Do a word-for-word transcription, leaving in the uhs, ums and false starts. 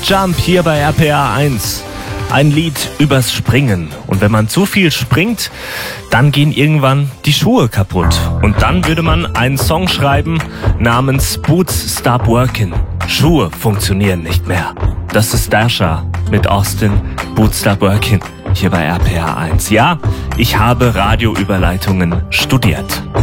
Jump hier bei R P R eins. Ein Lied übers Springen. Und wenn man zu viel springt, dann gehen irgendwann die Schuhe kaputt. Und dann würde man einen Song schreiben namens Boots Stop Working. Schuhe funktionieren nicht mehr. Das ist Dasha mit Austin, Boots Stop Working hier bei R P R eins. Ja, ich habe Radioüberleitungen studiert.